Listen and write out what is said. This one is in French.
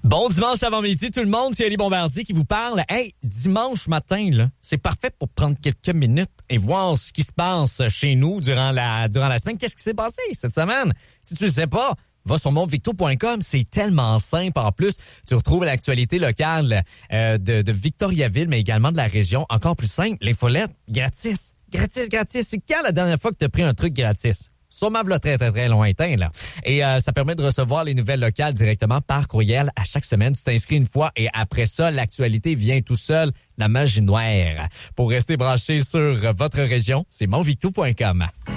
Bon dimanche avant-midi, tout le monde, c'est Ali Bombardier qui vous parle. Hey, dimanche matin, là, c'est parfait pour prendre quelques minutes et voir ce qui se passe chez nous durant la semaine. Qu'est-ce qui s'est passé cette semaine? Si tu le sais pas, va sur montvicto.com, c'est tellement simple. En plus, tu retrouves l'actualité locale de Victoriaville, mais également de la région. Encore plus simple, l'infolette, gratis. Gratis. C'est quand la dernière fois que tu as pris un truc gratis? Sûrement très, très, très lointain, là. Et ça permet de recevoir les nouvelles locales directement par courriel à chaque semaine. Tu t'inscris une fois et après ça, l'actualité vient tout seul, la magie noire. Pour rester branché sur votre région, c'est montvicto.com.